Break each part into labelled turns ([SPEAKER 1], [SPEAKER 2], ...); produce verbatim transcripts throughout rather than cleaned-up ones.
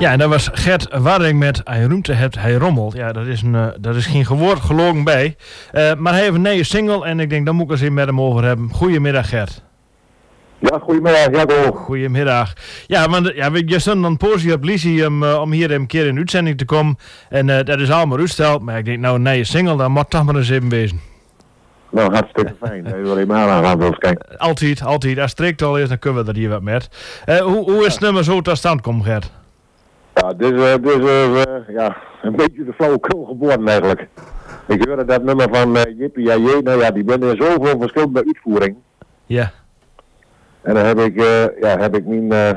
[SPEAKER 1] Ja, en dat was Gert Waring met Hij ruimte hebt, hij rommelt. Ja, dat is, een, uh, dat is geen woord gelogen bij. Uh, maar hij heeft een nieuwe single en ik denk, daar moet ik eens even met hem over hebben. Goedemiddag, Gert.
[SPEAKER 2] Ja, goedemiddag, Jaco.
[SPEAKER 1] Goedemiddag. Ja, want ja, je stond dan poosje op Lisie om, uh, om hier een keer in uitzending te komen. En uh, dat is allemaal uitgesteld. Maar ik denk, nou, een nieuwe single, dan moet toch maar eens even wezen.
[SPEAKER 2] Nou, hartstikke fijn. Je wil je maar aan gaan wil kijken.
[SPEAKER 1] Altijd, altijd. Als het strikt al is, dan kunnen we er hier wat met. Uh, hoe, hoe is het nummer zo tot stand komen, Gert?
[SPEAKER 2] Ja, dit is, uh, dit is uh, ja, een beetje de flauwekul geboren eigenlijk. Ik hoorde dat nummer van uh, Jippie ja Jee, nou ja, die ben in zoveel verschillende uitvoeringen.
[SPEAKER 1] Ja.
[SPEAKER 2] En dan heb ik, uh, ja, heb ik mijn, uh,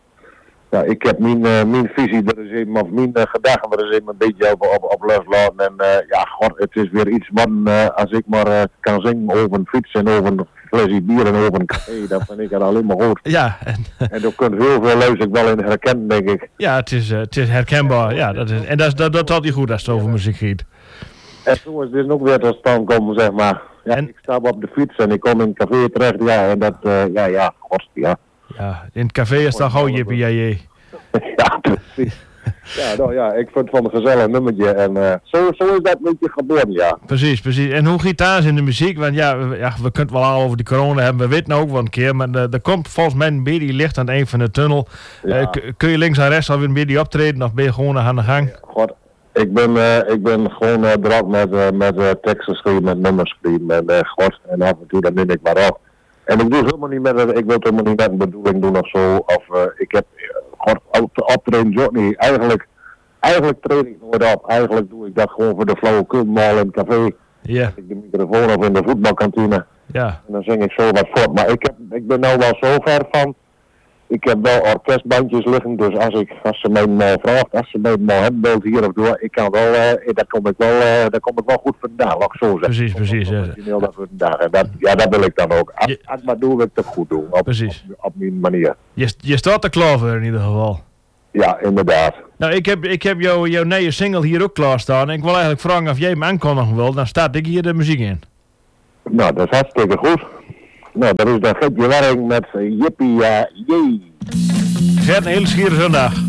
[SPEAKER 2] ja, ik heb mijn, uh, mijn visie er eens even, of mijn uh, gedachten er eens even een beetje op, op, op loslaten. En uh, ja, god, het is weer iets wat, uh, als ik maar uh, kan zingen over een fiets en over een flesje bier en over een café, dat vind ik het alleen maar goed.
[SPEAKER 1] Ja. En,
[SPEAKER 2] en daar kunt heel veel luisteren wel in herkennen, denk ik.
[SPEAKER 1] Ja, het is, uh, het is herkenbaar. Ja, dat is, en dat, dat, dat had hij goed als het over muziek gaat.
[SPEAKER 2] En zo is dit ook weer tot stand komen, zeg maar. Ja, en? Ik stap op de fiets en ik kom in een café terecht, ja, en dat, uh, ja, ja, god, ja.
[SPEAKER 1] Ja, in het café is dan gauw Jippie ja Jee.
[SPEAKER 2] Ja, precies. Ja, nou ja, ik vind het van een gezellig nummertje en uh, zo, zo is dat een beetje geboren, ja.
[SPEAKER 1] Precies, precies. En hoe gitaars in de muziek, want ja, we, ja, we kunnen het wel al over die corona hebben, we weten ook wel een keer, maar er komt volgens mij een beetje licht aan het eind van de tunnel. Ja. Uh, k- kun je links en rechts alweer een beetje optreden of ben je gewoon aan de gang?
[SPEAKER 2] Ja, god, ik ben, uh, ik ben gewoon uh, druk met, uh, met uh, teksten schrijven, met nummers schrijven en uh, god, en af en toe dan neem ik maar op. En ik doe het helemaal niet met een, ik wil het helemaal niet met een bedoeling doen of zo, of uh, ik heb, uh, god, optreden ook niet. Eigenlijk, eigenlijk treed ik nooit op. Eigenlijk doe ik dat gewoon voor de flauwekul mal in het café.
[SPEAKER 1] Ja.
[SPEAKER 2] Ik de microfoon of in de voetbalkantine.
[SPEAKER 1] Ja.
[SPEAKER 2] En dan zing ik zo wat voort. Maar ik, heb, ik ben nou wel zo ver van, ik heb wel orkestbandjes liggen, dus als, ik, als ze mij mal vraagt, als ze mij mal hebben beeld hier of door, ik kan wel, uh, daar kom ik wel, uh, daar kom ik wel goed vandaan, laat ik zo zeggen.
[SPEAKER 1] Precies, precies. Ja.
[SPEAKER 2] Dat, dat, ja, dat wil ik dan ook. Als, als maar doe, wil ik het goed doen. Op,
[SPEAKER 1] precies.
[SPEAKER 2] Op, op mijn manier.
[SPEAKER 1] Je, je staat er klaar voor in ieder geval.
[SPEAKER 2] Ja, inderdaad.
[SPEAKER 1] Nou, ik heb, ik heb jou, jouw nieuwe single hier ook klaarstaan. En ik wil eigenlijk vragen of jij hem aankondigen wil. Dan staat ik hier de muziek in.
[SPEAKER 2] Nou, dat is hartstikke goed. Nou, dat is dan Gertje Waring met uh, Jippie ja Jee.
[SPEAKER 1] Gert, een hele schiere zondag.